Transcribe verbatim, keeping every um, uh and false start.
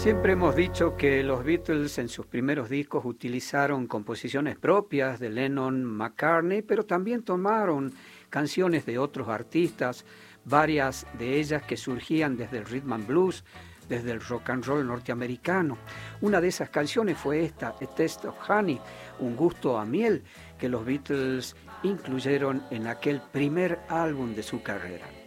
Siempre hemos dicho que los Beatles en sus primeros discos utilizaron composiciones propias de Lennon-McCartney, pero también tomaron canciones de otros artistas, varias de ellas que surgían desde el rhythm and blues, desde el rock and roll norteamericano. Una de esas canciones fue esta, A Taste of Honey, un gusto a miel, que los Beatles incluyeron en aquel primer álbum de su carrera.